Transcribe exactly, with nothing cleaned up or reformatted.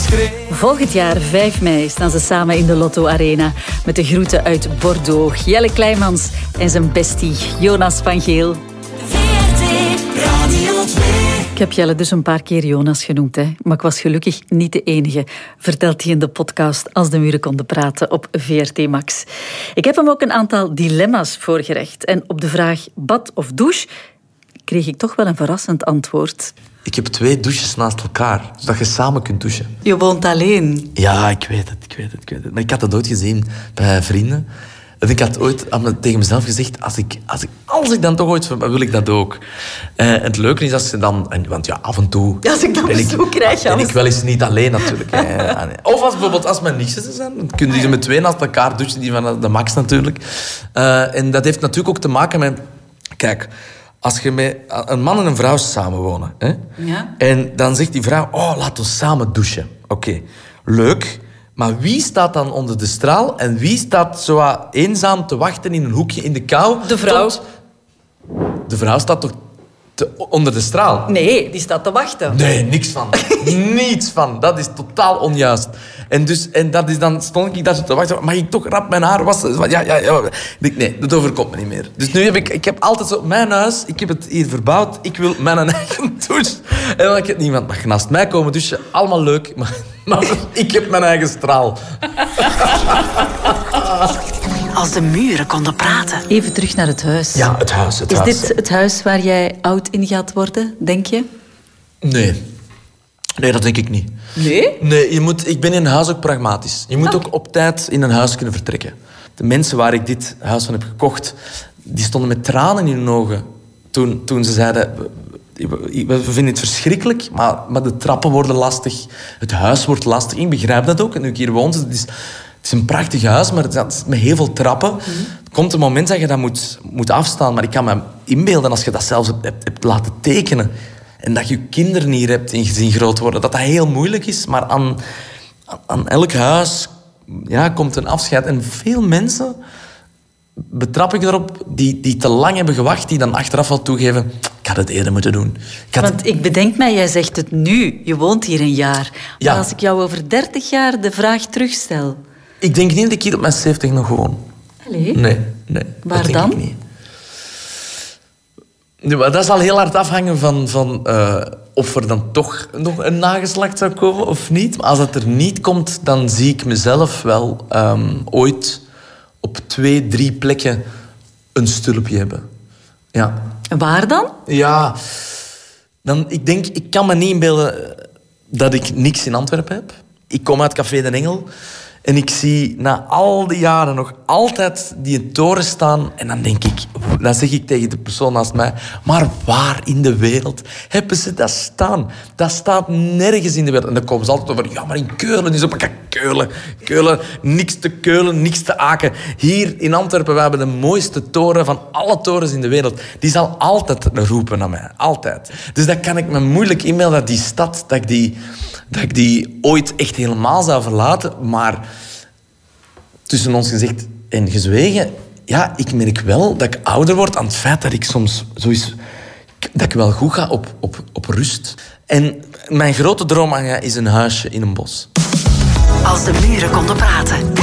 Volgend jaar, vijf mei, staan ze samen in de Lotto Arena. Met de groeten uit Bordeaux. Jelle Kleijmans en zijn bestie Jonas van Geel. V R T Radio twee. Ik heb Jelle dus een paar keer Jonas genoemd, hè. Maar ik was gelukkig niet de enige, vertelt hij in de podcast Als de muren konden praten op V R T Max. Ik heb hem ook een aantal dilemma's voorgelegd. En op de vraag bad of douche kreeg ik toch wel een verrassend antwoord. Ik heb twee douches naast elkaar, zodat je samen kunt douchen. Je woont alleen. Ja, ik weet het, ik weet het, ik weet het. Maar ik had dat ooit gezien bij vrienden. En ik had ooit aan me, tegen mezelf gezegd, als ik, als, ik, als ik dan toch ooit, wil ik dat ook. Uh, en het leuke is als ze dan... En, want ja, af en toe... Ja, als ik dan bezoek krijg, En ik wel eens niet alleen natuurlijk. Hè. Of als bijvoorbeeld als mijn nichtjes zijn, dan kunnen die ze met twee naast elkaar douchen, die van de Max natuurlijk. Uh, en dat heeft natuurlijk ook te maken met... Kijk... Als je met een man en een vrouw samenwonen... Hè? Ja. En dan zegt die vrouw... Oh, laten we samen douchen. Oké, okay. Leuk. Maar wie staat dan onder de straal? En wie staat zo wat eenzaam te wachten in een hoekje in de kou? De vrouw. Tot... De vrouw staat toch te... onder de straal? Nee, die staat te wachten. Nee, niks van. Niets van. Dat is totaal onjuist. En, dus, en dat is dan stond ik daar zo te wachten. Mag ik toch rap mijn haar wassen? Ja, ja, ja. Nee, dat overkomt me niet meer. Dus nu heb ik... Ik heb altijd zo... Mijn huis, ik heb het hier verbouwd. Ik wil mijn eigen douche. En dan heb ik het niemand mag naast mij komen douchen. Allemaal leuk. Maar, maar ik heb mijn eigen straal. Als de muren konden praten. Even terug naar het huis. Ja, het huis. Het is huis. dit het huis waar jij oud in gaat worden, denk je? Nee. Nee, dat denk ik niet. Nee? Nee, je moet, ik ben in een huis ook pragmatisch. Je moet ook op tijd in een huis kunnen vertrekken. De mensen waar ik dit huis van heb gekocht, die stonden met tranen in hun ogen toen, toen ze zeiden... We, we vinden het verschrikkelijk, maar, maar de trappen worden lastig. Het huis wordt lastig. Ik begrijp dat ook. En nu ik hier woon, het is, het is een prachtig huis, maar het is met heel veel trappen. Mm-hmm. Er komt een moment dat je dat moet, moet afstaan. Maar ik kan me inbeelden, als je dat zelfs hebt, hebt, hebt laten tekenen... En dat je kinderen hier hebt en gezien groot worden. Dat dat heel moeilijk is. Maar aan, aan elk huis ja, komt een afscheid. En veel mensen, betrap ik erop, die, die te lang hebben gewacht, die dan achteraf wel toegeven... Ik had het eerder moeten doen. Ik had... Want ik bedenk mij, jij zegt het nu. Je woont hier een jaar. Maar ja. Als ik jou over dertig jaar de vraag terugstel... Ik denk niet dat ik hier op mijn zeventig nog woon. Allee? Nee, nee. Waar dat denk dan? Ik niet. Nu, dat zal heel hard afhangen van, van uh, of er dan toch nog een nageslacht zou komen of niet. Maar als dat er niet komt, dan zie ik mezelf wel um, ooit op twee, drie plekken een stulpje hebben. Ja. Waar dan? Ja, dan, ik denk, ik kan me niet inbeelden dat ik niks in Antwerpen heb. Ik kom uit Café de Engel en ik zie na al die jaren nog altijd die toren staan. En dan denk ik, dan zeg ik tegen de persoon naast mij, maar waar in de wereld hebben ze dat staan? Dat staat nergens in de wereld. En dan komen ze altijd over, ja, maar in Keulen is op elkaar. Keulen, Keulen, niks te Keulen, niks te Aken. Hier in Antwerpen, we hebben de mooiste toren van alle torens in de wereld. Die zal altijd roepen naar mij, altijd. Dus dat kan ik me moeilijk inbeelden, dat die stad, dat ik die, dat ik die ooit echt helemaal zou verlaten. Maar tussen ons gezegd en gezwegen, ja, ik merk wel dat ik ouder word aan het feit dat ik soms zoiets, dat ik wel goed ga op, op, op rust. En mijn grote droom is een huisje in een bos. Als de muren konden praten.